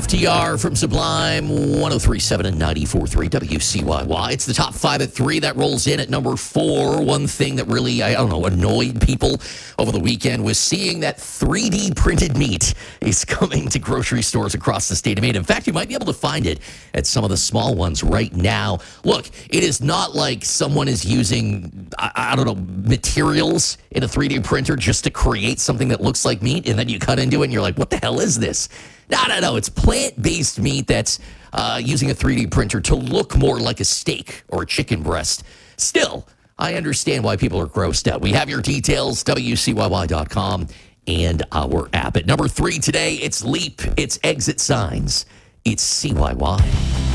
FTR from Sublime, 103.7 and 94.3 WCYY. It's the top 5 at 3. That rolls in at number 4. One thing that really, annoyed people over the weekend was seeing that 3D printed meat is coming to grocery stores across the state of Maine. In fact, you might be able to find it at some of the small ones right now. Look, it is not like someone is using, materials in a 3D printer just to create something that looks like meat, and then you cut into it and you're like, what the hell is this? No. It's plant-based meat that's using a 3D printer to look more like a steak or a chicken breast. Still, I understand why people are grossed out. We have your details, WCYY.com, and our app. At number 3 today, it's Leap, it's Exit Signs, it's CYY.